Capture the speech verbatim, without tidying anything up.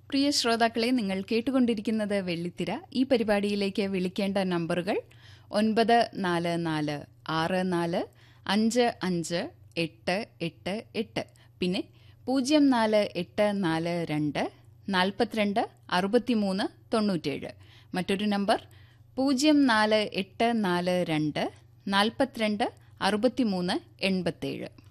പ്രിയ ശ്രോതാക്കളെ, നിങ്ങൾ കേട്ടുകൊണ്ടിരിക്കുന്നത് വെള്ളിത്തിര. ഈ പരിപാടിയിലേക്ക് വിളിക്കേണ്ട നമ്പറുകൾ ഒൻപത് നാല് നാല് ആറ് നാല് അഞ്ച് അഞ്ച് എട്ട് എട്ട് എട്ട്, പിന്നെ പൂജ്യം നാല് എട്ട് നാല് രണ്ട് നാൽപ്പത്തിരണ്ട് അറുപത്തിമൂന്ന് തൊണ്ണൂറ്റേഴ്. മറ്റൊരു നമ്പർ പൂജ്യം നാല് എട്ട് നാല് രണ്ട് നാൽപ്പത്തിരണ്ട് അറുപത്തിമൂന്ന് എൺപത്തേഴ്.